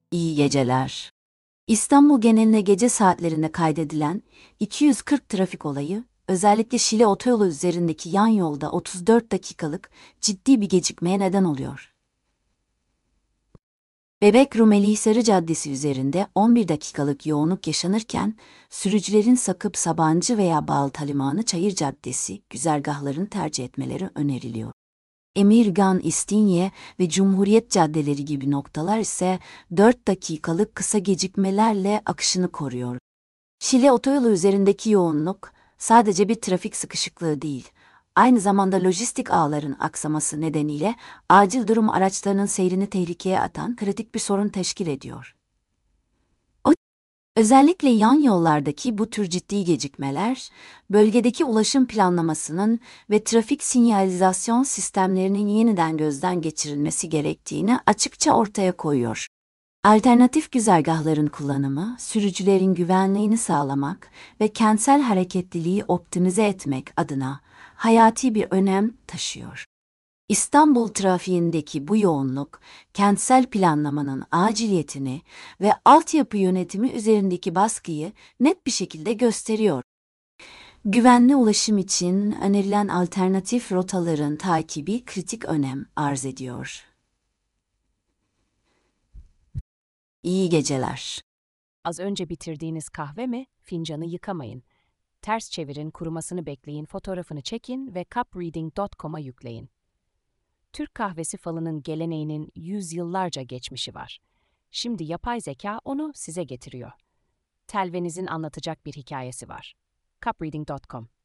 İyi geceler. İstanbul geneline gece saatlerinde kaydedilen 240 trafik olayı, özellikle Şile otoyolu üzerindeki yan yolda 34 dakikalık ciddi bir gecikmeye neden oluyor. Bebek Rumeli Hisarı Caddesi üzerinde 11 dakikalık yoğunluk yaşanırken, sürücülerin Sakıp Sabancı veya Balta Limanı Çayır Caddesi güzergahlarını tercih etmeleri öneriliyor. Emirgan, İstinye ve Cumhuriyet caddeleri gibi noktalar ise 4 dakikalık kısa gecikmelerle akışını koruyor. Şile otoyolu üzerindeki yoğunluk sadece bir trafik sıkışıklığı değil, aynı zamanda lojistik ağların aksaması nedeniyle acil durum araçlarının seyrini tehlikeye atan kritik bir sorun teşkil ediyor. Özellikle yan yollardaki bu tür ciddi gecikmeler, bölgedeki ulaşım planlamasının ve trafik sinyalizasyon sistemlerinin yeniden gözden geçirilmesi gerektiğini açıkça ortaya koyuyor. Alternatif güzergahların kullanımı, sürücülerin güvenliğini sağlamak ve kentsel hareketliliği optimize etmek adına hayati bir önem taşıyor. İstanbul trafiğindeki bu yoğunluk, kentsel planlamanın aciliyetini ve altyapı yönetimi üzerindeki baskıyı net bir şekilde gösteriyor. Güvenli ulaşım için önerilen alternatif rotaların takibi kritik önem arz ediyor. İyi geceler. Az önce bitirdiğiniz kahve mi? Fincanı yıkamayın. Ters çevirin, kurumasını bekleyin, fotoğrafını çekin ve cupreading.com'a yükleyin. Türk kahvesi falının geleneğinin yüzyıllarca geçmişi var. Şimdi yapay zeka onu size getiriyor. Telvenizin anlatacak bir hikayesi var. cupreading.com